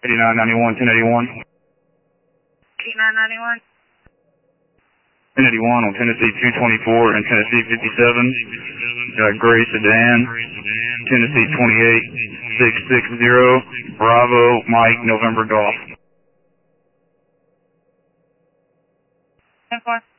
8991, 1081. 8991. 1081 on Tennessee 224 and Tennessee 57. Gray sedan. Tennessee 28660. Bravo, Mike, November Golf. 10-4.